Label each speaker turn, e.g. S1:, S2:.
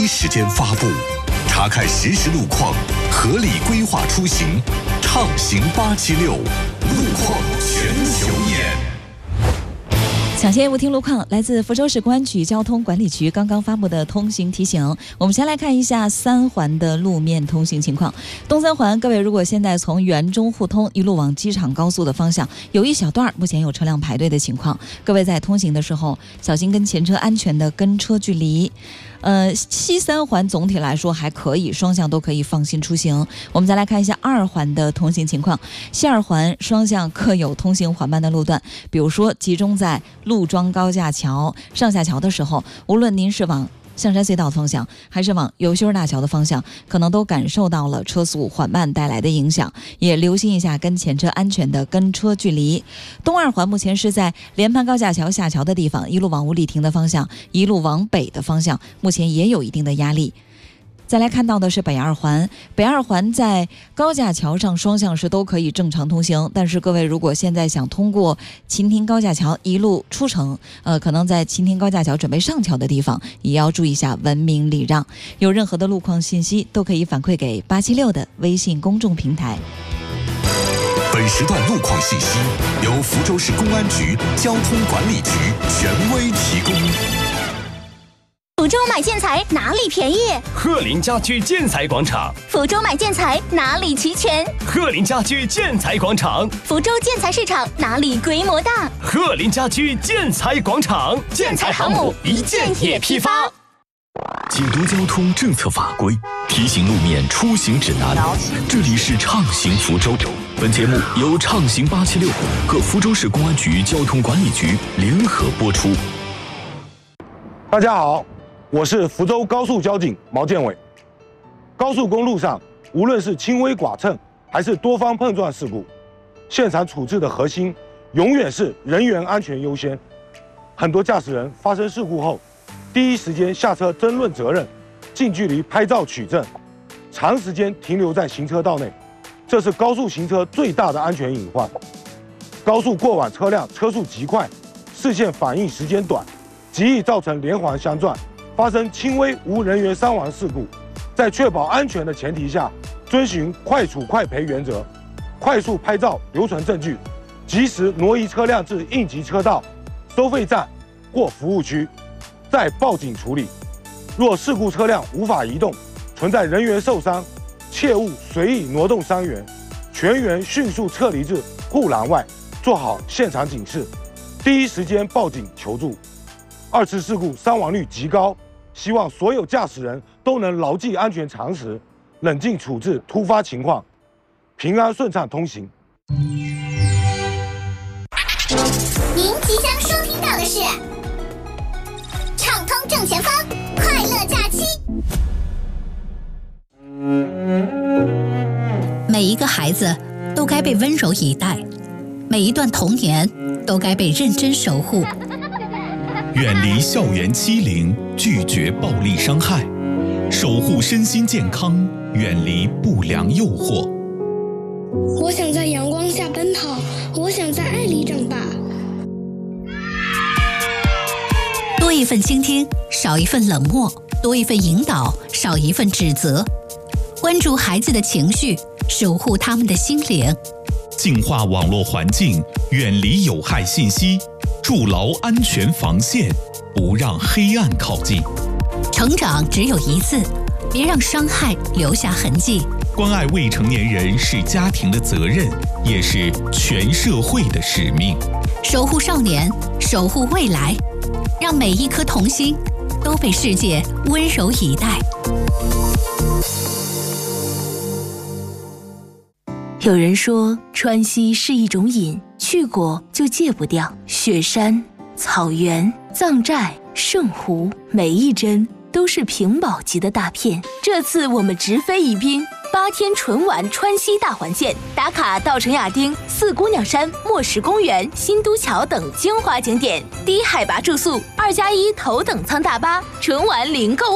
S1: 时间发布，查看实时路况，合理规划出行，畅行876，路况全球眼。
S2: 抢先无听路况，来自福州市公安局交通管理局刚刚发布的通行提醒。我们先来看一下3环的路面通行情况。东3环，各位如果现在从原中互通一路往机场高速的方向，有一小段目前有车辆排队的情况，各位在通行的时候小心跟前车安全的跟车距离。西3环总体来说还可以，双向都可以放心出行。我们再来看一下2环的通行情况。西2环双向各有通行缓慢的路段，比如说集中在陆庄高架桥上下桥的时候，无论您是往象山隧道方向还是往邮修大桥的方向，可能都感受到了车速缓慢带来的影响，也留心一下跟前车安全的跟车距离。东2环目前是在联潘高架桥下桥的地方，一路往五里亭的方向，一路往北的方向，目前也有一定的压力。再来看到的是北2环，北2环在高架桥上双向是都可以正常通行，但是各位如果现在想通过秦亭高架桥一路出城，可能在秦亭高架桥准备上桥的地方，也要注意一下文明礼让。有任何的路况信息都可以反馈给876的微信公众平台。
S1: 本时段路况信息由福州市公安局交通管理局权威提供。
S3: 福州买建材哪里便宜？
S4: 鹤林家居建材广场。
S3: 福州买建材哪里齐全？
S4: 鹤林家居建材广场。
S3: 福州建材市场哪里规模大？
S4: 鹤林家居建材广场。
S3: 建材航母一件也批发。
S1: 解读交通政策法规，提醒路面出行指南。这里是畅行福州。本节目由畅行876和福州市公安局交通管理局联合播出。
S5: 大家好，我是福州高速交警毛建伟。高速公路上，无论是轻微剐蹭还是多方碰撞事故，现场处置的核心永远是人员安全优先。很多驾驶人发生事故后，第一时间下车争论责任，近距离拍照取证，长时间停留在行车道内，这是高速行车最大的安全隐患。高速过往车辆车速极快，视线反应时间短，极易造成连环相撞，发生轻微无人员伤亡事故。在确保安全的前提下，遵循快处快赔原则，快速拍照留存证据，及时挪移车辆至应急车道、收费站或服务区，再报警处理。若事故车辆无法移动，存在人员受伤，切勿随意挪动伤员，全员迅速撤离至护栏外，做好现场警示，第一时间报警求助。2次事故伤亡率极高，希望所有驾驶人都能牢记安全常识，冷静处置突发情况，平安顺畅通行。
S6: 您即将收听到的是畅通正前方，快乐假期。
S7: 每一个孩子都该被温柔以待，每一段童年都该被认真守护。
S8: 远离校园欺凌，拒绝暴力伤害，守护身心健康，远离不良诱惑。
S9: 我想在阳光下奔跑，我想在爱里长大。
S7: 多一份倾听，少一份冷漠；多一份引导，少一份指责。关注孩子的情绪，守护他们的心灵。
S8: 净化网络环境，远离有害信息，筑牢安全防线，不让黑暗靠近。
S7: 成长只有一次，别让伤害留下痕迹。
S8: 关爱未成年人是家庭的责任，也是全社会的使命。
S7: 守护少年，守护未来，让每一颗童心都被世界温柔以待。
S10: 有人说川西是一种瘾，去过就戒不掉。雪山、草原、藏寨、圣湖，每一帧都是屏保级的大片。这次我们直飞宜宾，8天纯玩川西大环线，打卡稻城亚丁、四姑娘山、墨石公园、新都桥等精华景点，低海拔住宿，2+1头等舱大巴，纯玩零购物。